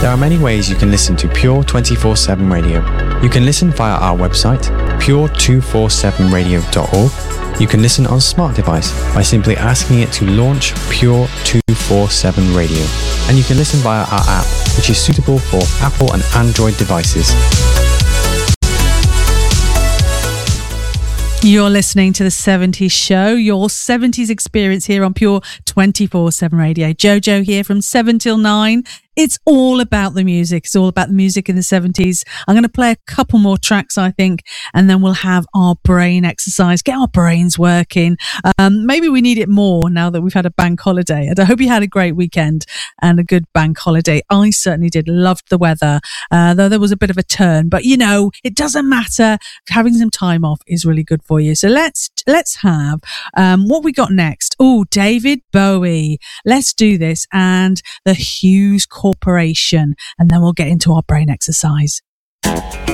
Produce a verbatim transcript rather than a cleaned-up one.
There are many ways you can listen to Pure twenty-four seven Radio. You can listen via our website, pure two forty-seven radio dot org. You can listen on a smart device by simply asking it to launch Pure two forty-seven Radio. And you can listen via our app, which is suitable for Apple and Android devices. You're listening to The seventies Show, your seventies experience here on Pure twenty-four seven Radio. Jojo here from seven till nine. It's all about the music. It's all about the music in the seventies. I'm going to play a couple more tracks, I think, and then we'll have our brain exercise, get our brains working. Um, maybe we need it more now that we've had a bank holiday. And I hope you had a great weekend and a good bank holiday. I certainly did. Loved the weather, uh, though there was a bit of a turn. But, you know, it doesn't matter. Having some time off is really good for you. So let's let's have um, what we got next. Oh, David Bowie. Let's do this. And the Hughes Corporation, and then we'll get into our brain exercise.